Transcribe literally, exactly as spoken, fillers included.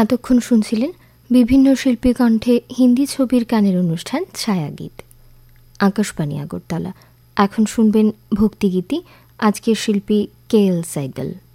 এতক্ষণ শুনছিলেন বিভিন্ন শিল্পী কণ্ঠে হিন্দি ছবির গানের অনুষ্ঠান ছায়াগীত। আকাশবাণী আগরতলা। এখন শুনবেন ভক্তিগীতি। আজকের শিল্পী কে এল সাইগল।